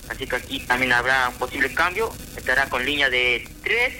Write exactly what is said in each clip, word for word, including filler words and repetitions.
así que aquí también habrá un posible cambio. Estará con línea de tres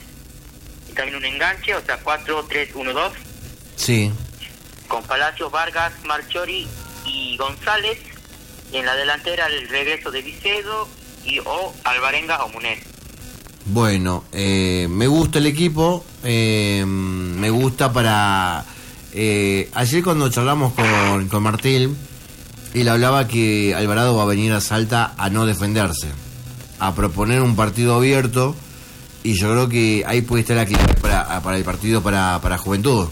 y también un enganche, o sea, cuatro tres uno dos. Sí. Con Palacio, Vargas, Marchori y González. Y en la delantera el regreso de Vicedo y o Alvarenga o Munet. Bueno, eh, me gusta el equipo, eh, me gusta para... Eh, ayer cuando charlamos con, con Martín, él hablaba que Alvarado va a venir a Salta a no defenderse, a proponer un partido abierto, y yo creo que ahí puede estar la clave para, para el partido para, para Juventud.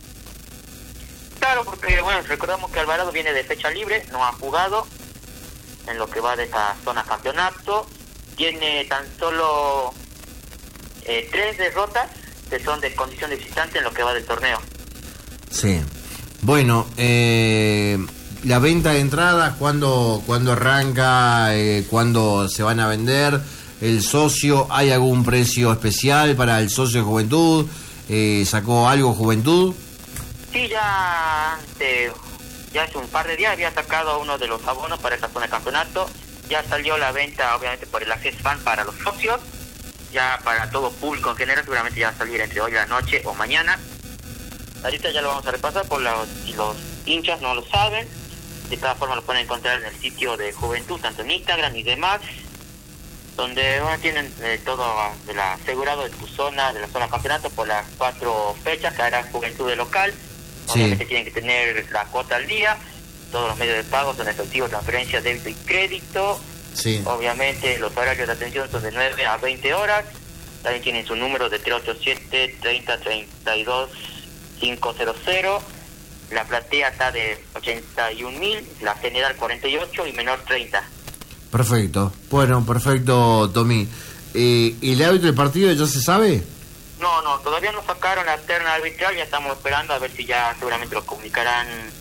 Claro, porque bueno, recordamos que Alvarado viene de fecha libre, no ha jugado en lo que va de esta zona campeonato, tiene tan solo eh, tres derrotas que son de condición de visitante en lo que va del torneo. Sí. Bueno, eh, la venta de entradas, ¿cuándo, cuándo arranca? Eh, ¿Cuándo se van a vender? ¿El socio, hay algún precio especial para el socio de Juventud? Eh, ¿Sacó algo Juventud? Sí, ya eh, ya hace un par de días había sacado uno de los abonos para esta zona de campeonato. Ya salió la venta, obviamente, por el Access Fan para los socios. Ya para todo público en general, seguramente ya va a salir entre hoy y la noche o mañana. Ahorita ya lo vamos a repasar, por los, si los hinchas no lo saben. De cada forma lo pueden encontrar en el sitio de Juventud, tanto en Instagram y demás, donde bueno, tienen eh, todo de la, asegurado de tu zona, de la zona campeonato, por las cuatro fechas que hará Juventud de local. Sí. Obviamente tienen que tener la cuota al día, todos los medios de pago son efectivo, transferencia, débito y crédito. Sí. Obviamente los horarios de atención son de nueve a veinte horas. También tienen su número de tres ocho siete, treinta, treinta y dos, quinientos. La platea está de ochenta y un mil, la general cuarenta y ocho y menor treinta. Perfecto. Bueno, perfecto, Tommy. Eh, ¿El árbitro del partido ya se sabe? No, no, todavía no sacaron la terna arbitral, ya estamos esperando a ver si ya seguramente lo comunicarán